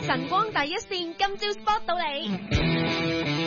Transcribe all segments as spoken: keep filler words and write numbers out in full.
晨光第一線，今朝 spot 到你。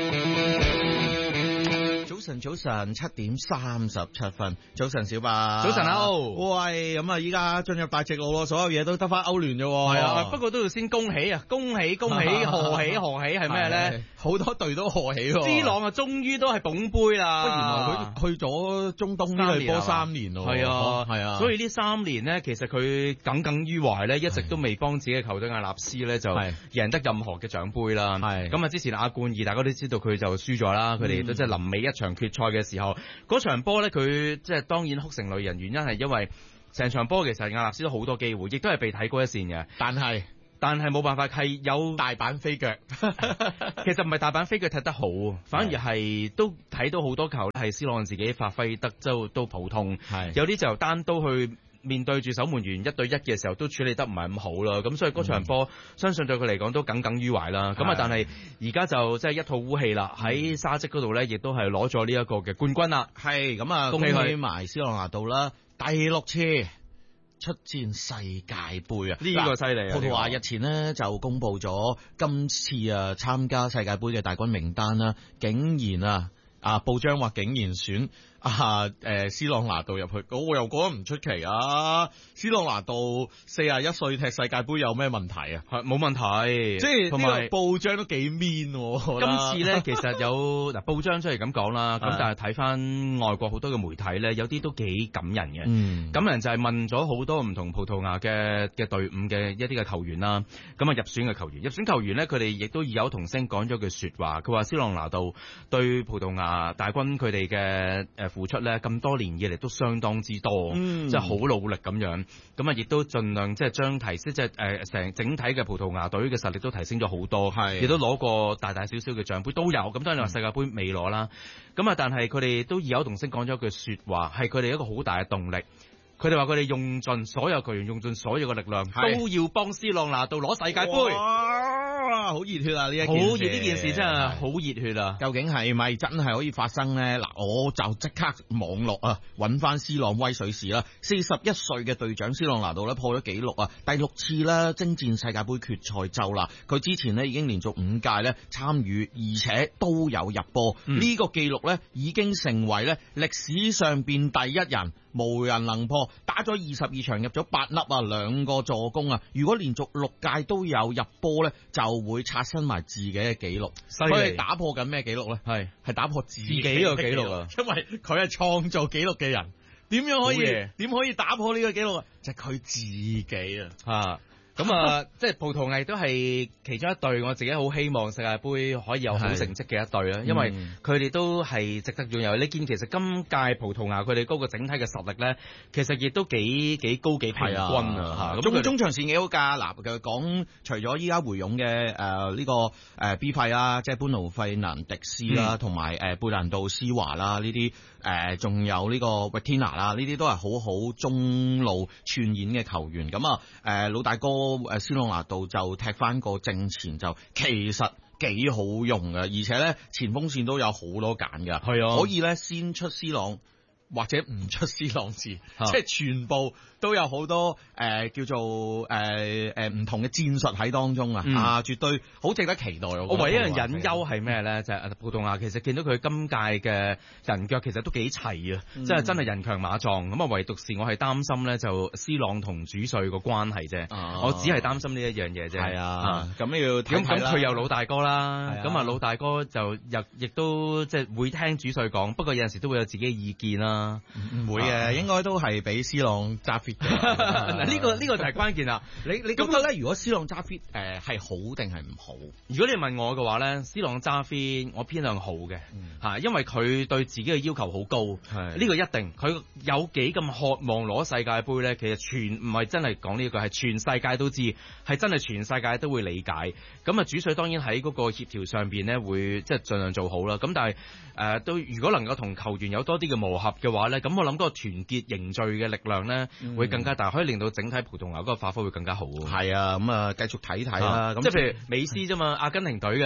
早晨，早晨，七點三十七分。早晨，小白。 早晨啊， 喂，咁啊，依家進入大直路咯，所有嘢都得翻歐聯啫。 係啊，不過都要先恭喜啊，恭喜恭喜，賀喜賀喜係咩咧？ 好多隊都賀喜喎。 C 朗啊，終於都係捧杯啦。 原來佢去咗中東呢隊波三年咯。 係啊， 係啊。 所以呢三年咧，其實佢耿耿於懷咧，一直都未幫自己嘅球隊亞納斯咧就贏得任何嘅獎杯啦。係咁啊，之前亞冠二大家都知道佢就輸咗啦，佢哋都即係臨尾一場決賽嘅時候，嗰場波咧佢即係當然哭成淚人，原因係因為成場波其實亞納斯都好多機會，亦都係被睇高一線嘅，但係但係冇辦法，係有大板飛腳。其實唔係大板飛腳踢得好，反而係都睇到好多球係 C 朗自己發揮得都都普通，有啲就單刀去面對住守門員一對一嘅時候都處理得唔係咁好啦，咁所以嗰場波、嗯、相信對佢嚟講都耿耿於懷啦。咁啊，但係而家就即係一吐烏氣啦，喺沙積嗰度咧，亦都係攞咗呢一個嘅冠軍啦。係咁啊，恭喜佢埋 C 朗拿度啦，第六次出戰世界盃啊！呢、這個犀利啊！葡萄牙日前呢就公布咗今次啊參加世界盃嘅大軍名單啦，竟然啊啊報章話竟然選啊誒 C 朗拿度入去，我又覺得唔出奇啊 ！C 朗拿度四十一歲踢世界盃有咩問題啊？係冇問題，即係同埋報章都幾 mean。今次咧其實有嗱報章出嚟咁講啦，咁但係睇翻外國好多嘅媒體咧，有啲都幾感人嘅。嗯，感人就係問咗好多唔同葡萄牙嘅嘅隊伍嘅一啲嘅球員啦，咁啊入選嘅球員，入選球員咧佢哋亦都異口同聲講咗句說話，佢話 C 朗拿度對葡萄牙大軍佢哋嘅誒付出咧咁多年以嚟都相當之多，嗯、即係好努力咁樣，咁啊亦都盡量即係將提升即係誒成整體嘅葡萄牙隊嘅實力都提升咗好多，亦都攞過大大小小嘅獎杯都有，咁當然話世界盃未攞啦，咁啊但係佢哋都異口同聲講咗一句說話，係佢哋一個好大嘅動力。佢哋話佢哋用盡所有球員用盡所有嘅力量，都要幫 C 朗拿度攞世界盃。哇，好熱血啊！呢一件事好熱，呢件事真係好熱血啊！究竟係咪真係可以發生呢？嗱，我就即刻網絡啊，揾翻 C 朗威水史啦。四十一歲嘅隊長 C 朗拿度咧破咗紀錄啊，第六次咧征戰世界盃決賽周啦。佢之前咧已經連續五屆咧參與，而且都有入波。呢、嗯、個紀錄咧已經成為咧歷史上邊第一人，無人能破。打咗二十二場入咗八粒啊，兩個助攻啊！如果連續六屆都有入波咧，就會刷新埋自己嘅紀錄。佢係打破緊咩紀錄咧？係係打破自己嘅紀錄啊！因為佢係創造紀錄嘅人，點樣可以點可以打破呢個紀錄啊？就係、是、佢自己啊！啊！咁啊，即係葡萄牙都係其中一隊，我自己好希望世界盃可以有好成績嘅一隊啦，因為佢哋都係值得擁有。你見其實今屆葡萄牙佢哋嗰個整體嘅實力咧，其實亦都幾幾高幾平均啊！中中場線幾好㗎。嗱，佢講除咗依家回勇嘅誒呢個誒 B 費啦，即係班奴費南迪斯啦，同埋誒貝蘭度斯華啦呢啲誒，仲、呃、有呢個維天拿啦，呢啲都係好好中路串演嘅球員。咁啊誒老大哥。誒 C 朗拿度就踢翻個正前就其實幾好用嘅，而且咧前鋒線都有好多揀㗎，係啊，可以咧先出 C 朗或者唔出 C 朗字，啊、即係全部都有好多誒、呃、叫做誒誒唔同嘅戰術喺當中啊、嗯！啊，絕對好值得期待。我，我唯一樣隱憂係咩咧？就係、是、葡萄牙其實見到佢今屆嘅人腳其實都幾齊啊，即、嗯、係真係人強馬壯。咁啊，唯獨是我係擔心咧，就 C 朗同主帥個關係啫、啊。我只係擔心呢一樣嘢啫。係啊，咁、啊、要咁咁佢有老大哥啦，咁啊老大哥就又亦都即係會聽主帥講，不過有陣時都會有自己嘅意見啦。唔會嘅、啊，應該都係俾 C 朗揸 fit 嘅。嗱，呢個呢個就係關鍵啦。你你覺得咧，如果 C 朗揸 fit 誒係好定係唔好？如果你問我嘅話咧 ，C 朗揸 fit 我偏向好嘅嚇、嗯，因為佢對自己嘅要求好高。係呢、呢個一定，佢有幾咁渴望攞世界盃咧？其實全唔係真係講呢個，係全世界都知，係真係全世界都會理解。咁啊，主帥當然喺嗰個協調上邊咧，會即係盡量做好啦。咁但係誒都如果能夠同球員有多啲嘅磨合嘅話咧，咁我諗嗰個團結凝聚嘅力量咧、嗯，會更加大，可以令到整體葡萄牙嗰個發揮會更加好。係啊，咁啊繼續睇睇啦。咁即係譬如美斯啫嘛，阿根廷隊嘅。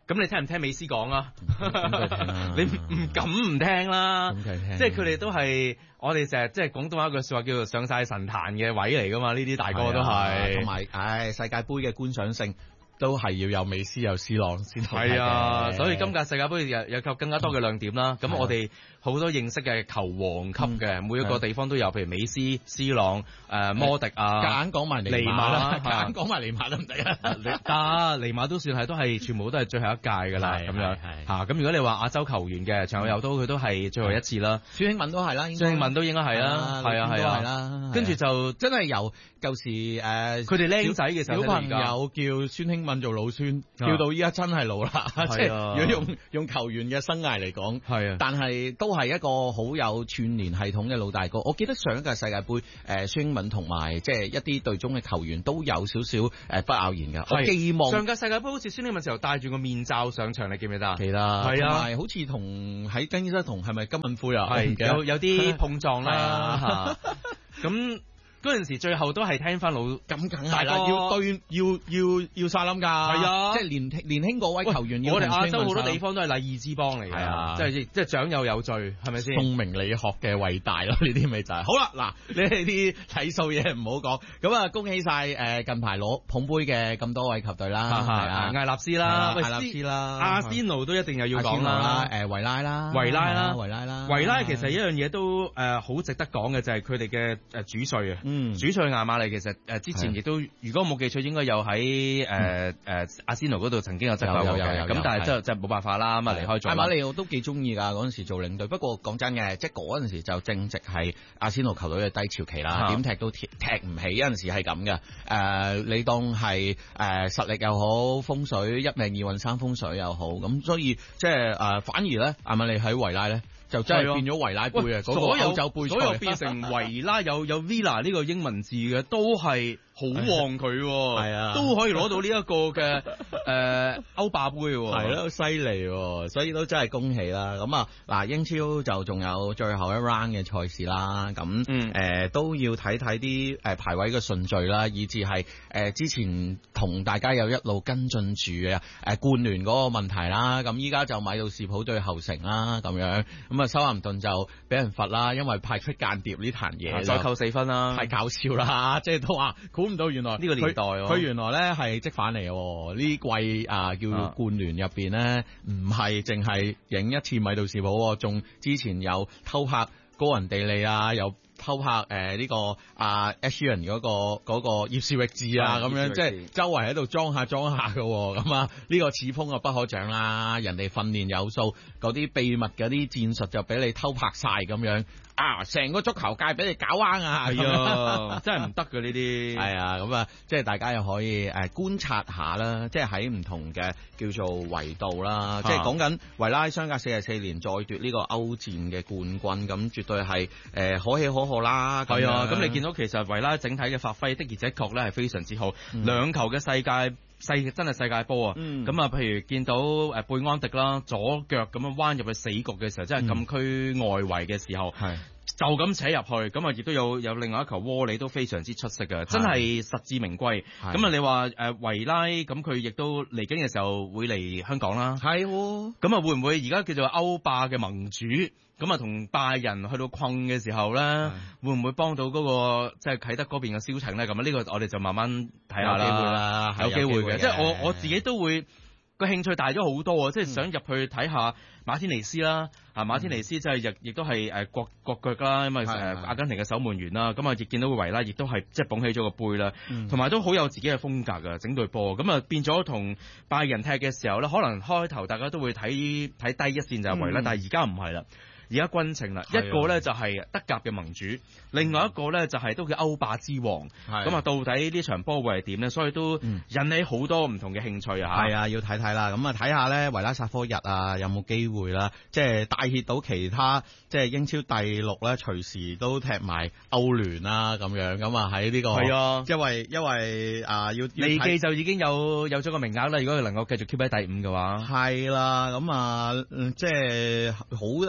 咁你聽唔聽美斯講啊？你唔敢唔聽啦，即係佢哋都係我哋成日即係廣東話一句説話叫做上晒神壇嘅位嚟㗎嘛，呢啲大哥都係， 同埋唉世界盃嘅觀賞性。都係要有美斯有 C 朗先係啊，所以今屆世界盃有有更加多嘅亮點啦。咁、嗯、我哋好多認識嘅球王級嘅、嗯，每一個地方都有，譬如美斯、C 朗、誒、呃、摩迪啊， 夾硬講埋尼馬啦，夾硬講埋尼馬得唔得啊？ 得，尼馬都算係都係全部都係最後一屆㗎啦，咁樣嚇。咁如果你話亞洲球員嘅長友佑都佢都係最後一次啦。 孫興慜都係啦， 孫興慜都應該係啦，係啊係啊， 啦。 跟住就真係由舊時誒佢哋僆仔嘅時候， 小朋友叫孫興慜做老孫，叫到依家真係老啦。即係如果用用球員嘅生涯嚟講，係啊，但係都係一個好有串聯系統嘅老大哥。我記得上一屆世界盃，誒孫興慜同埋即係一啲隊中嘅球員都有少少誒不咬言㗎。我寄望上屆世界盃好似孫興慜時候戴住個面罩上場，你記唔記得啊？ 記得，係啊，好似同喺更衣室同係咪金敏輝啊？ 係有有啲碰撞啦嚇，咁。嗰陣時最後都係聽翻老咁梗係啦， 要對要要要晒冧㗎，係啊，即係年年輕嗰位球員要。 我哋亞洲好多地方都係禮儀之邦嚟㗎，係啊，即係即係長幼有序，係咪先？ 聰明理學嘅偉大咯，呢啲咪就係。好啦，嗱，你哋啲睇數嘢唔好講，咁啊恭喜晒誒近排攞捧杯嘅咁多位球隊啦，係啊， 艾納斯啦， 艾納斯啦， 阿仙奴都一定又要講啦， 誒維拉啦， 維拉啦， 維拉啦， 維拉其實一樣嘢都誒好值得講嘅就係佢哋嘅誒主帥啊。嗯，主帥亞馬利其實誒之前亦都，如果冇記錯，應該有喺誒誒阿仙奴嗰度曾經有執教過嘅，咁但係即係即係冇辦法啦，咁啊離開咗。亞馬利我都幾中意㗎，嗰陣時做領隊。不過講真嘅，即係嗰陣時就正值係阿仙奴球隊嘅低潮期啦，點踢都踢踢唔起，有陣時係咁嘅。誒，你當係誒實力又好，風水一命二運三風水又好，咁所以即係誒反而咧，亞馬利喺維拉咧。就真係變咗維拉杯啊！嗰個歐洲杯，所有變成維拉有有 Villa 呢個英文字嘅，都係好旺佢，係啊，都可以攞到呢一個嘅誒歐霸杯，係咯， 犀利，所以都真係恭喜啦！咁啊，嗱，英超就仲有最後一 round 嘅賽事啦，咁誒、嗯呃、都要睇睇啲誒排位嘅順序啦，以至係誒之前同大家有一路跟進住嘅誒冠聯嗰個問題啦，咁依家就米杜士普對後城啦，咁樣。咁啊，修咸頓就俾人罰啦，因為派出間諜呢壇嘢， 再扣四分啦， 太搞笑啦！即係都話估唔到原來呢、 呢個年代佢、 啊、原來咧係積反嚟嘅，呢季啊叫冠聯入邊咧，唔係淨係影一次米杜士普，仲之前有偷拍高人地利啊，有偷拍誒呢、呃這個啊 Ashen 嗰個嗰、那個葉士域治啊，咁樣即係周圍喺度裝下裝下嘅，咁啊呢個此風啊不可長啦，人哋訓練有素，嗰啲秘密嗰啲戰術就俾你偷拍晒咁樣。啊！成個足球界俾你搞彎啊！ 係啊，真係唔得嘅呢啲。 係啊，咁啊，即係大家又可以誒、呃、觀察下啦，即係喺唔同嘅叫做維度啦，啊、即係講緊維拉相隔四十四年再奪呢個歐戰嘅冠軍，咁絕對係誒、呃、可喜可賀啦。 係啊，咁你見到其實維拉整體嘅發揮的而且確咧係非常之好，嗯、兩球嘅世界。世真係世界波啊！咁、嗯、啊，譬如見到誒貝安迪啦，左腳咁樣彎入去死局嘅時候，即係禁區外圍嘅時候，嗯、就咁扯入去，咁啊亦都有有另外一球窩利都非常之出色嘅，真係實至名歸。咁啊，你話誒維拉咁佢亦都嚟緊嘅時候會嚟香港啦，係喎。咁啊，會唔會而家叫做歐霸嘅盟主？咁啊，同拜仁去到困嘅時候咧，會唔會幫到嗰、那個即係啟德嗰邊嘅銷情咧？咁啊，呢個我哋就慢慢睇下啦，有機會嘅。即係我我自己都會個興趣大咗好多啊！即、嗯、係、就是、想入去睇下馬天尼斯啦，啊馬天尼斯即係亦亦都係誒國國腳啦，因為誒阿根廷嘅守門員啦，咁啊亦見到維拉亦都係即係捧起咗個杯啦，同、嗯、埋都好有自己嘅風格㗎，整隊波咁啊變咗同拜仁踢嘅時候咧，可能開頭大家都會睇睇低一線就係維拉，嗯、但係而家唔係啦。而家軍情啦，一個咧就係德甲嘅盟主，另外一個咧就係都叫歐霸之王。咁啊，到底呢場波會係點咧？所以都引起好多唔同嘅興趣啊！係、嗯、啊，要睇睇啦。咁啊，睇下咧維拉薩科日啊，有冇機會啦？即係帶挈到其他，即係英超第六咧，隨時都踢埋歐聯啦咁樣。咁啊喺呢個係啊，因為因為啊要利記就已經有有咗個名額啦。如果佢能夠繼續 keep 喺第五嘅話，係啦。咁啊，即係好大機會。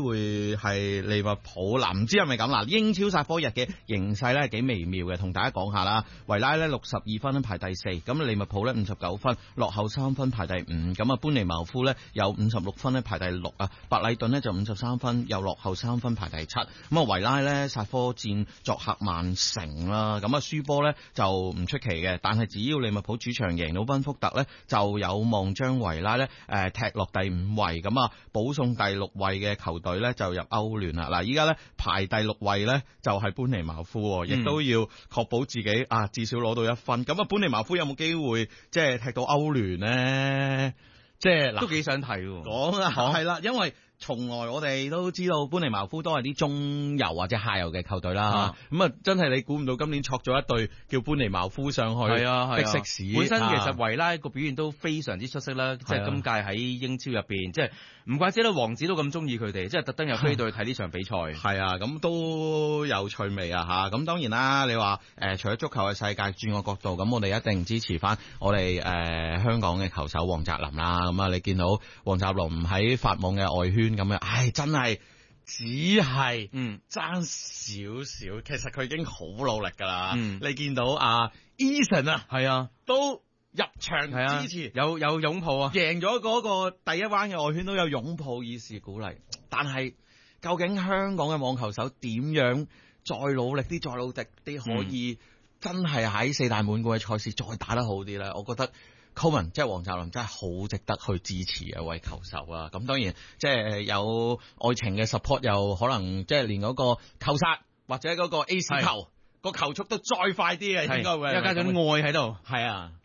會係利物浦嗱，唔知係咪咁嗱？英超煞科日嘅形勢咧係幾微妙嘅，同大家講下啦。維拉咧六十二分排第四，咁利物浦咧五十九分，落後三分排第五。咁啊，班尼茅夫咧有五十六分咧排第六啊，白禮頓呢就五十三分，又落後三分排第七。咁啊，維拉咧煞科戰作客曼城啦，咁啊輸波咧就唔出奇嘅，但係只要利物浦主場贏到賓福特咧，就有望將維拉咧誒踢落第五位，咁啊保送第六位嘅球隊咧就入歐聯啦。嗱，依家咧排第六位咧就係班尼茅夫，亦都要確保自己啊至少攞到一分。咁啊，班尼茅夫有冇機會即係踢到歐聯咧？即係都幾想睇喎。 講啊，係啦，因為從來我哋都知道班尼茅夫都係啲中游或者下游嘅球隊啦，咁啊真係你估唔到今年戳咗一隊叫班尼茅夫上去， 係啊， 的士史。 本身其實維拉個表現都非常之出色啦，即係今屆喺英超入邊，即係唔怪之得王子都咁中意佢哋，即係特登又飛到去睇呢場比賽。 係啊，咁都有趣味啊吓。咁當然啦，你話誒、呃、除咗足球嘅世界轉個角度，咁我哋一定支持翻我哋誒、呃、香港嘅球手黃澤林啦。咁啊，你見到黃澤林喺法網嘅外圈咁樣，唉，真係只係嗯爭少少，其實佢已經好努力噶啦。嗯、你見到阿 Eason 啊，係啊，都入場支持， 啊、有有擁抱啊， 贏咗嗰個第一彎嘅外圈都有擁抱以示鼓勵。但係究竟香港嘅網球手點樣再努力啲、再努力啲，可以真係喺四大滿貫嘅賽事再打得好啲咧？我覺得Coleman 即係黃澤林真係好值得去支持嘅一位球手啊！咁當然即係有愛情嘅 support，又可能即係連嗰個扣殺或者嗰個 ace 球個球速都再快啲嘅，應該會因為加上愛喺度。 係啊，